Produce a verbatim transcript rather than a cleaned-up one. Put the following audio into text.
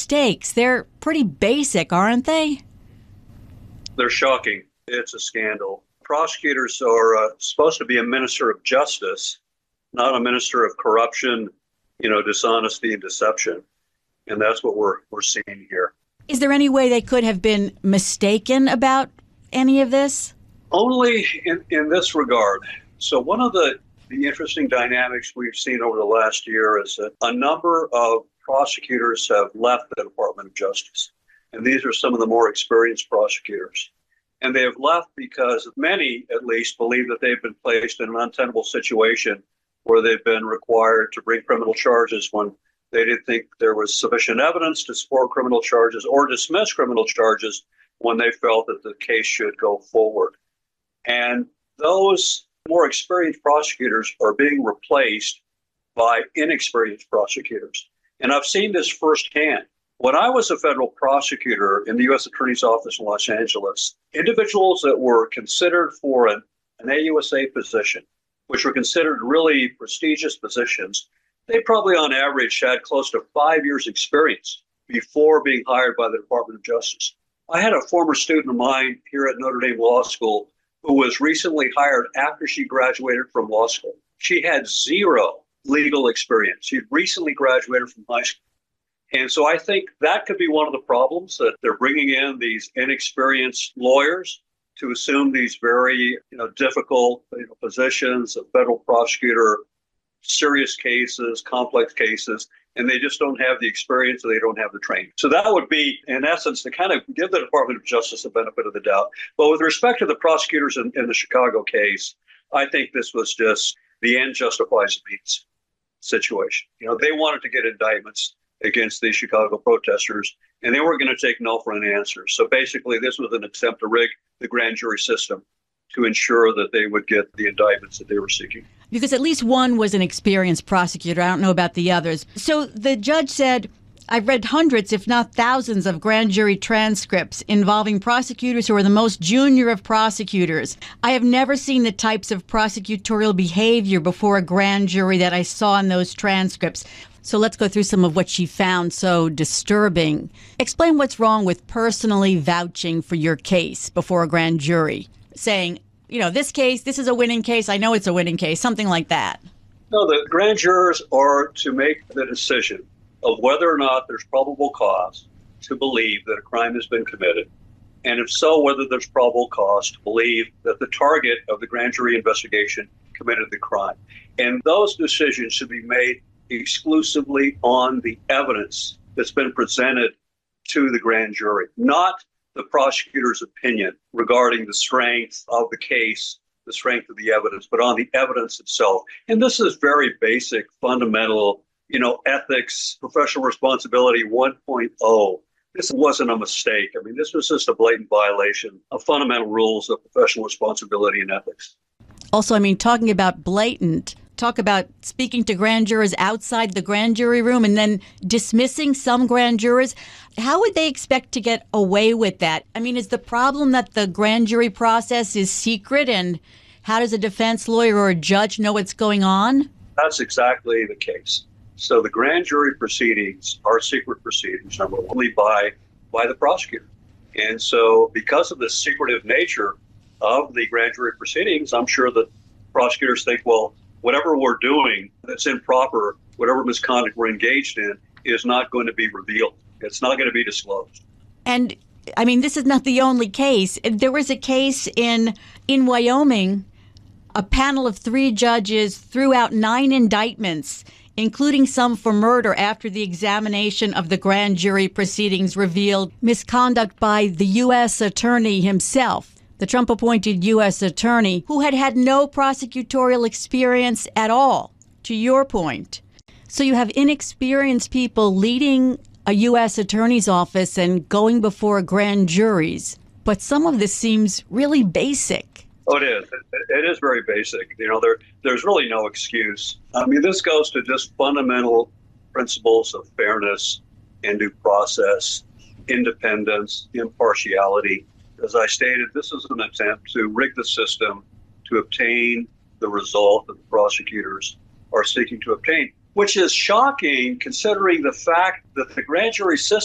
mistakes. They're pretty basic, aren't they? They're shocking. It's a scandal. Prosecutors are uh, supposed to be a minister of justice, not a minister of corruption, you know, dishonesty and deception. And that's what we're we're seeing here. Is there any way they could have been mistaken about any of this? Only in, in this regard. So one of the, the interesting dynamics we've seen over the last year is that a number of prosecutors have left the Department of Justice. And these are some of the more experienced prosecutors. And they have left because many, at least, believe that they've been placed in an untenable situation where they've been required to bring criminal charges when they didn't think there was sufficient evidence to support criminal charges or dismiss criminal charges when they felt that the case should go forward. And those more experienced prosecutors are being replaced by inexperienced prosecutors. And I've seen this firsthand. When I was a federal prosecutor in the U S Attorney's Office in Los Angeles, individuals that were considered for an, an A U S A position, which were considered really prestigious positions, they probably on average had close to five years experience before being hired by the Department of Justice. I had a former student of mine here at Notre Dame Law School who was recently hired after she graduated from law school. She had zero legal experience. She'd recently graduated from high school. And so I think that could be one of the problems, that they're bringing in these inexperienced lawyers to assume these very you know, difficult you know, positions of federal prosecutor, serious cases, complex cases, and they just don't have the experience or they don't have the training. So that would be, in essence, to kind of give the Department of Justice the benefit of the doubt. But with respect to the prosecutors in, in the Chicago case, I think this was just the end justifies the means situation. You know, they wanted to get indictments against the Chicago protesters, and they weren't going to take no for an answer. So basically, this was an attempt to rig the grand jury system to ensure that they would get the indictments that they were seeking. Because at least one was an experienced prosecutor. I don't know about the others. So the judge said, I've read hundreds, if not thousands, of grand jury transcripts involving prosecutors who are the most junior of prosecutors. I have never seen the types of prosecutorial behavior before a grand jury that I saw in those transcripts. So let's go through some of what she found so disturbing. Explain what's wrong with personally vouching for your case before a grand jury, saying, you know, this case, this is a winning case. I know it's a winning case, something like that. No, the grand jurors are to make the decision of whether or not there's probable cause to believe that a crime has been committed. And if so, whether there's probable cause to believe that the target of the grand jury investigation committed the crime. And those decisions should be made exclusively on the evidence that's been presented to the grand jury, not the prosecutor's opinion regarding the strength of the case, the strength of the evidence, but on the evidence itself. And this is very basic, fundamental, you know, ethics, professional responsibility one point oh. This wasn't a mistake. I mean, this was just a blatant violation of fundamental rules of professional responsibility and ethics. Also, I mean, talking about blatant, talk about speaking to grand jurors outside the grand jury room and then dismissing some grand jurors. How would they expect to get away with that? I mean, is the problem that the grand jury process is secret, and how does a defense lawyer or a judge know what's going on? That's exactly the case. So the grand jury proceedings are secret proceedings, number one, only by, by the prosecutor. And so because of the secretive nature of the grand jury proceedings, I'm sure that prosecutors think, well, whatever we're doing that's improper, whatever misconduct we're engaged in, is not going to be revealed. It's not going to be disclosed. And, I mean, this is not the only case. There was a case in in Wyoming. A panel of three judges threw out nine indictments, including some for murder, after the examination of the grand jury proceedings revealed misconduct by the U S attorney himself. The Trump-appointed U S attorney, who had had no prosecutorial experience at all, to your point. So you have inexperienced people leading a U S attorney's office and going before grand juries. But some of this seems really basic. Oh, it is. It, it is very basic. You know, there there's really no excuse. I mean, this goes to just fundamental principles of fairness and due process, independence, impartiality. As I stated, this is an attempt to rig the system to obtain the result that the prosecutors are seeking to obtain, which is shocking considering the fact that the grand jury system